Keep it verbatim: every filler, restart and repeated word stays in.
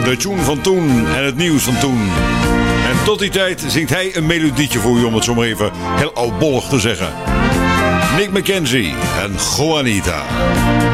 De tune van toen en het nieuws van toen. En tot die tijd zingt hij een melodietje voor u, om het zo maar even heel oudbollig te zeggen. Nick McKenzie en Juanita.